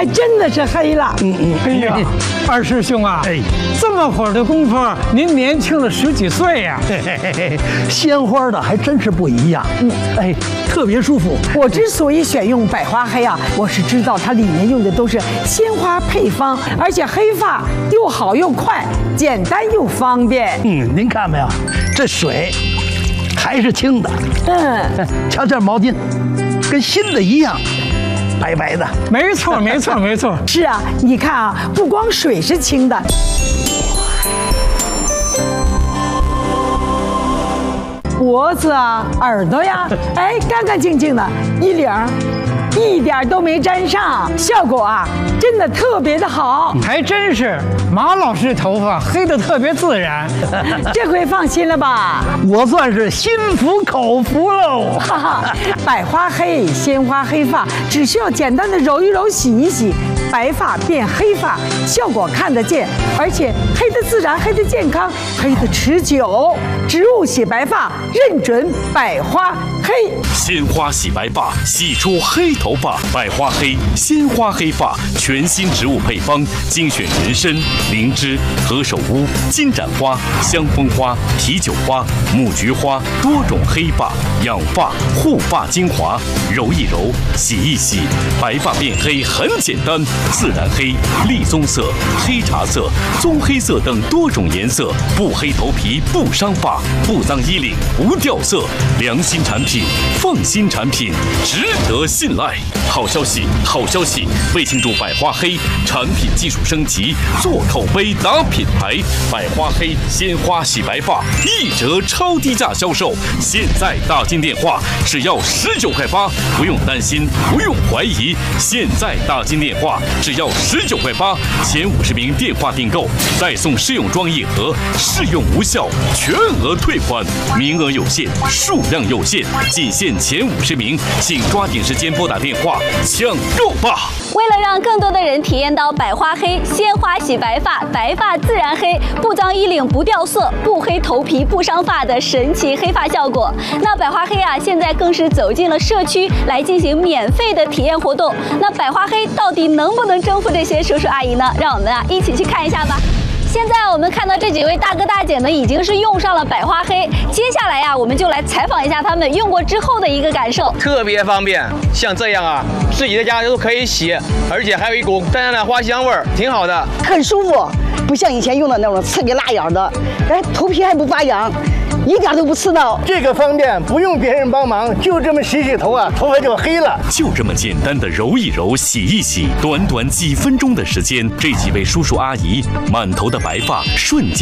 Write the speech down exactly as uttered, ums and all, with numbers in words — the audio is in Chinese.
还真的是黑了。 嗯嗯， 哎呀，二师兄啊，哎，这么会儿的功夫，您年轻了十几岁呀、啊。 嘿嘿嘿嘿，鲜花的还真是不一样。嗯，哎，特别舒服。 我之所以选用百花黑啊，我是知道它里面用的都是鲜花配方，而且黑发又好又快，简单又方便。 嗯，您看没有，这水还是清的。嗯，瞧这毛巾，跟新的一样，白白的。 没错，没错，没错。 是啊，你看啊，不光水是清的，脖子啊、耳朵呀，哎，干干净净的，衣领一点都没沾上，效果啊，真的特别的好。 还真是，马老师头发黑的特别自然。 这回放心了吧？ 我算是心服口服喽。 哈哈，百花黑，鲜花黑发，只需要简单的揉一揉、洗一洗，白发变黑发，效果看得见，而且黑的自然，黑的健康，黑的持久。植物洗白发，认准百花黑。 鲜花洗白发，洗出黑头发。百花黑，鲜花黑发，全新植物配方，精选人参、灵芝、何首乌、金盏花、香蜂花、啤酒花、木菊花多种黑发养发护发精华，揉一揉，洗一洗，白发变黑很简单。自然黑、栗棕色、黑茶色、棕黑色等多种颜色，不黑头皮不伤发，不脏衣领不掉色，良心产品，放心产品，值得信赖。好消息，好消息！为庆祝百花黑产品技术升级，做口碑打品牌，百花黑鲜花洗白发一折超低价销售。现在大金电话只要十九块八，不用担心，不用怀疑。现在大金电话只要十九块八，前五十名电话订购再送试用装一盒，试用无效全额退款，名额有限，数量有限，仅限前五十名，请抓紧时间拨打电话抢购吧！ 为了让更多的人体验到百花黑鲜花洗白发，白发自然黑，不脏衣领不掉色，不黑头皮不伤发的神奇黑发效果，那百花黑啊，现在更是走进了社区来进行免费的体验活动。那百花黑到底能不能征服这些叔叔阿姨呢？让我们啊一起去看一下吧。现在我们看到这几位大哥大姐呢，已经是用上了百花黑。接下来呀，我们就来采访一下他们用过之后的一个感受。 特别方便，像这样啊，自己在家都可以洗，而且还有一股淡淡的花香味儿，挺好的， 很舒服，不像以前用的那种刺鼻辣痒的，哎，头皮还不发痒。一点都不刺挠， 这个方便，不用别人帮忙，就这么洗洗头啊，头发就黑了。 就这么简单的揉一揉、洗一洗，短短几分钟的时间，这几位叔叔阿姨满头的白发瞬间